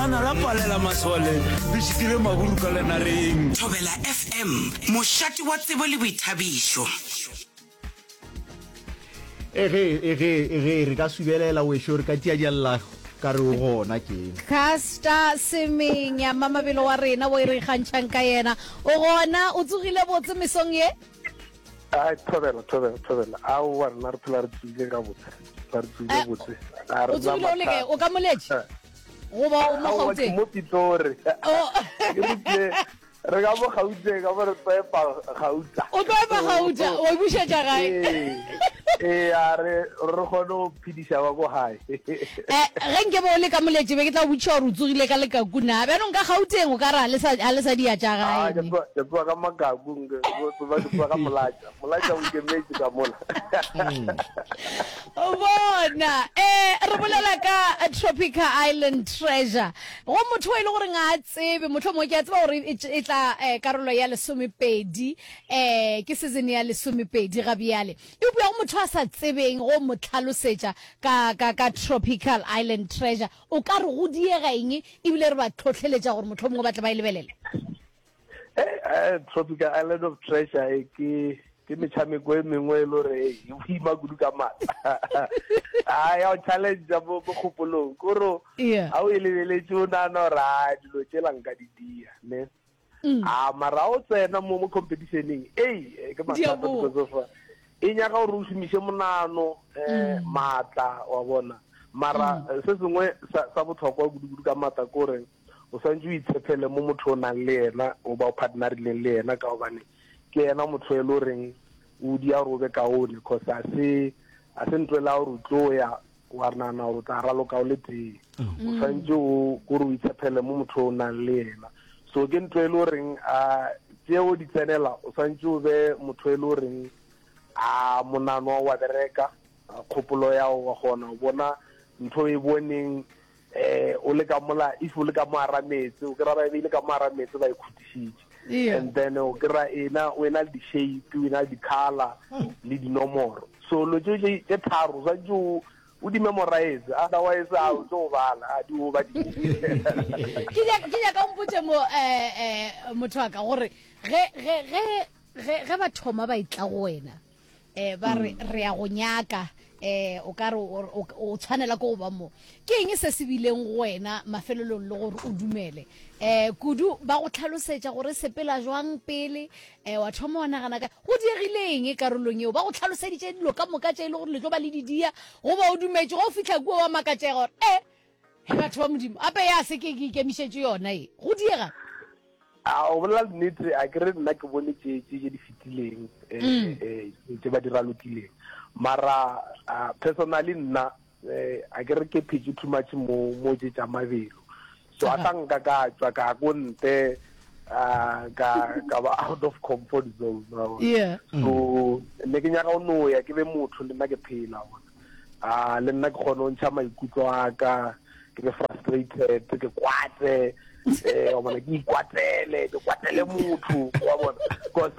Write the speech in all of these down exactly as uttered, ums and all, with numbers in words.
Lefana la palela masole le shikile maburu ka lenareng. Thobela F M moshati wa tsebo le boithabišo. Ege ege ege re ka subelela we sure ka tia jalla ka re gona ke. Casta Semenya mama belo wa rena wo re gantšang ka yena. O gona o tsogile botse mesong ye? Ai thobela thobela thobela a o wa nna re phela re tsile ka botse. Re tsile botse. O tsogile o le ke o ka moletše? Go ba o mo gauteng. Mo Pitori. Oh. Re ga mo gauteng ga re tsepa gauta. O tsepa gauta o bušetša gae. Eh are re gono phidisha wa go hae. Eh ge nke bo le ka moletše be ke tla butša gore o tsogile ka le ka kuna be no nka gauteng o ka ra le sa le sa dia tša gae. Ah ke ke twa ka magagu nge go ba ke twa ka molaja. Molaja o ke metse ka mola. O bona eh re bolela ka Tropical Island Treasure. Go motho e le gore nga tsebe motho mo ke a tseba gore e tla karolo ya lesomepedi eh ke season ya lesomepedi ga biale. E bua go motho a sa tsebeng go mo tlhalosetša ka ka ka Tropical Island Treasure o ka re go diega eng e bile re ba tlhotlheletša gore motho mo batla ba ilebelela. Eh Tropical Island of Treasure ke ke metshameko e mengwe le re e ima kudu ka matla. Ah ya challenge ya bo khopolong koro a o eleletse o nana ra dilo tselang ka didia ne. Ah mara o tsena mo mo competitioneng eh ke matla because of e nya ga o re usimise monano eh matla wa bona mara se sengwe sa botlhokwa kudu ka matla kore o santse o itshepele mo motho o nang le yena o ba partner le yena ka obane ke yena motho e lo reng o di a robe ka one because a se a se ntwela o tlo ya wa nana o tla ralo ka o le teng o santse o go re itshepele mo motho o nang le yena so ke ntwelo reng a tseo di tsenela o santse o be motho e lo reng a monano wa bereka khopolo ya o gona o bona ntho e boneng eh o le ka mola if o le ka moarametse o kra ba ile ka moarametse ba ikhutishitse and then o kra ena o ena di shape o ena di color le di nomoro so lo je je tharo za ju o di memorize otherwise a o tlo bala a di o ba di ke ja ke ja ka mpotse mo eh eh motho ka gore ge ge ge ge ba thoma ba itla go wena eh ba re re ya go nyaka eh o ka re o tshwanela go ba mo ke eng se se bileng go wena mafelelong le gore o dumele eh kudu ba go tlhalosetsa gore sepela jwang pele eh wa thoma wa nagana ka go diegileng e karolong eo ba go tlhaloseditse dilo ka moka tse ile gore le tlo ba le didia go ba o dumetse go fitla go wa makatse gore eh he batho ba modimo ape ya se ke ke kemišetse yona e go diega a o bolela nnete a ke re nna ke bone tse tse di fitileng eh eh tse ba dira lokileng mara personally nna a ke re ke phitse too much mo mo tse tsa mabelo so a tanga ka tswa ka go nte a ka ka ba out of comfort zone yeah so ne ke nya ga no ya ke be motho le nna ke phela bona a le nna ke gone o ntsha maikutlo aka ke be frustrated ke kwatse eh o bona ke ikwatlele ke kwatlele motho wa bona because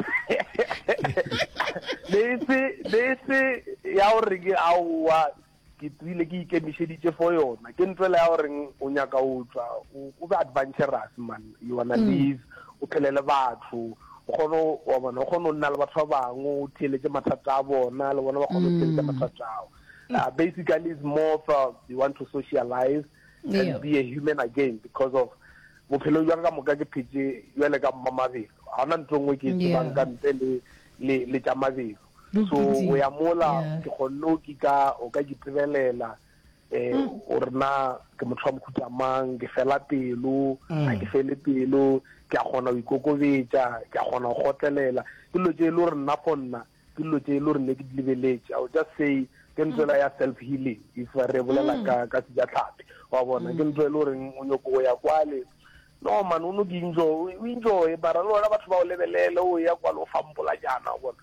letse letse ya o re ke a wa ke tsile ke ikemišeditse for yona ke ntwela ya o reng o nyaka o tswa o be adventurous man you wanna live o phelele batho o khono wa bona o khono nna le batho ba bangwe o theletse mathata a bona le bona ba khono theletse mathata ao basically is more of you want to socialize and be a human again because of bophelo jwa ka moka ke phetse yele ka mamabelo a ona ntongwe ke tsang ka ntle le le le tsa mabelo so o ya mola ke gonno ke ka o ka ditsebelela eh o rena ke motho wa mokhutamang ke fela pelo a ke fele pelo ke a gona o ikokobetsa ke a gona go gotlelela ke lo je lo rena fonna ke lo je lo rene ke dilebeletse I would just say ke ntwela ya self healing if re bolela ka ka tsa tlhapi wa bona ke ntwela lo reng o nyoko ya kwale no man o no ke enjoy o enjoy bara lo la batho ba o lebelele o ya kwa lo fampola jana bona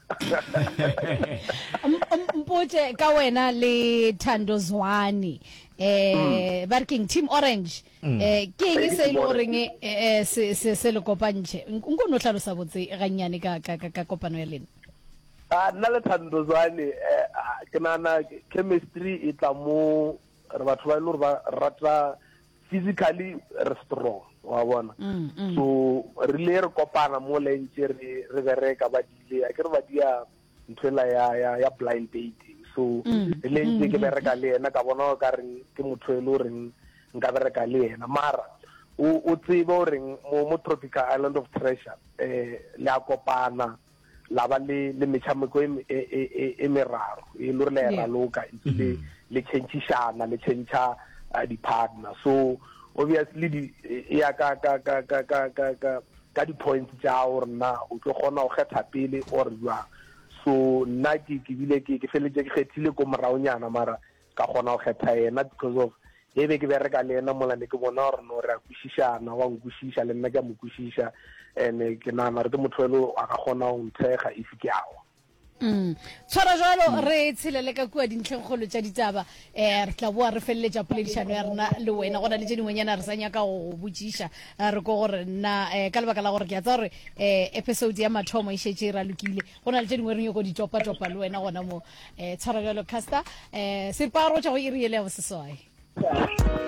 mpote ka wena le Thando Zwane eh barking team orange eh ke eng se ile gore eh se se se le kopantse nko no tlhalosa botse ganyane ka ka ka kopano ya lena ah nna le Thando Zwane ke nana chemistry e tla mo re batho ba ile ba rata physically re strong wa bona so re le re kopana mo le ntse re re bereka ba dile a ke re ba dia ntwela ya ya ya blind dating so le ntse ke bereka le ena ka bona ka re ke motho e le reng nka bereka le ena mara o o tsebo reng mo mo tropical island of treasure eh le a kopana la ba le le metshameko e e meraro e le re le ra loka le le changeishana le change di partner so obviously di ya ka ka ka ka ka ka ka di points ja or na o tlo gona go kgetha pele or jwa so nna ke ke bile ke ke feletse ke khethile ko moraonyana mara ka gona go kgetha yena because of ebe ke bereka le ena mola ne ke bona gore no re a kushishana wa nkushisha le nna ke mo kushisha ene ke nana re ke motho a ka gona go nthega if ke awa Mm. Tshwara jalo re tshelele ka kua dintlheng golo tsa ditaba eh re tla boa re felletsa poledišano ya rena le wena gona le tse dingwenyana re sa nyaka go botsisha re go gore nna eh ka lebaka la gore ke a tsa gore eh episode ya mathomo e shetse ra lokile gona le tse dingwe re nyoko di topa topa le wena gona mo eh tshwara jalo Caster eh se paro tsa go iriele go se soe